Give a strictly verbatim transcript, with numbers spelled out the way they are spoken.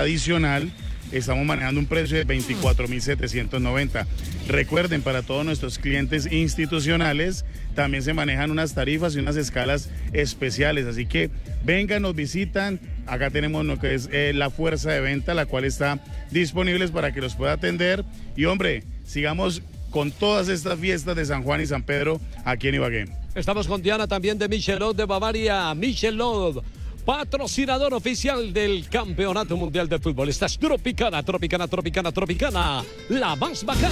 adicional, estamos manejando un precio de veinticuatro mil setecientos noventa. Recuerden, para todos nuestros clientes institucionales también se manejan unas tarifas y unas escalas especiales, así que vengan, nos visitan. Acá tenemos lo que es eh, la fuerza de venta, la cual está disponible para que los pueda atender. Y hombre, sigamos con todas estas fiestas de San Juan y San Pedro aquí en Ibagué. Estamos con Diana también de Michelot de Bavaria. Michelot, patrocinador oficial del Campeonato Mundial de Fútbol. Esta es Tropicana, Tropicana, Tropicana, Tropicana, la más bacana.